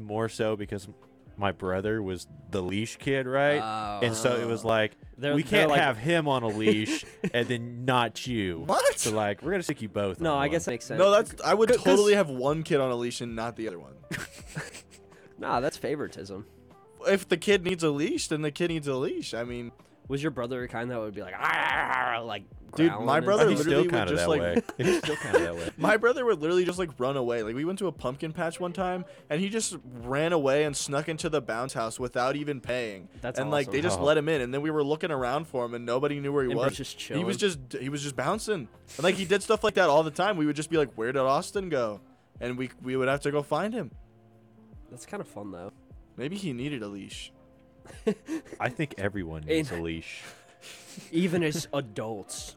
more so because my brother was the leash kid, right? Oh. And so it was like, They're we can't like- have him on a leash and then not you. What? So like, we're gonna stick you both. No, on I one. guess that makes sense. No, I would 'Cause- totally have one kid on a leash and not the other one. Nah, that's favoritism. If the kid needs a leash, then the kid needs a leash. I mean, Was your brother the kind that would be like, "Arr," like Dude, growling my and brother He's stuff? literally still would kind of just, that like- way. He's still kind of that way. my brother would literally just like run away. Like we went to a pumpkin patch one time, and he just ran away and snuck into the bounce house without even paying. That's and like they awesome. just Oh. let him in, and then we were looking around for him, and nobody knew where he And was. was just he was chilling. just bouncing, and like he did stuff like that all the time. We would just be like, "Where did Austin go?" And we would have to go find him. That's kind of fun though. Maybe he needed a leash. I think everyone needs a leash. Even as adults.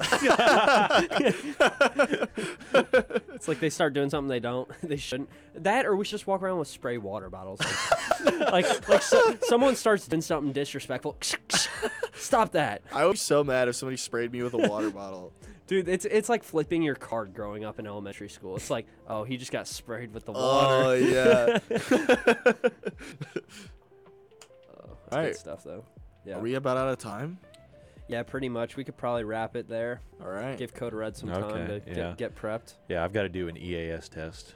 It's like they start doing something they don't. They shouldn't. That or we should just walk around with spray water bottles. Someone starts doing something disrespectful. Stop that. I would be so mad if somebody sprayed me with a water bottle. Dude, it's like flipping your card growing up in elementary school. It's like, oh, he just got sprayed with the Oh water. yeah. That's Alright. good stuff though. Yeah. Are we about out of time? Yeah, pretty much. We could probably wrap it there. All right. Give Coda Red some time Okay, to yeah. get prepped. Yeah, I've got to do an EAS test.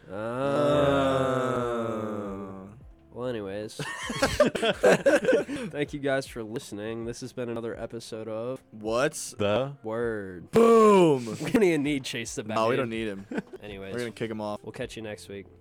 Well, anyways. Thank you guys for listening. This has been another episode of What's The Word. boom? We're going to need Chase the back. No, we don't need him. Anyways, We're gonna kick him off. we'll catch you next week.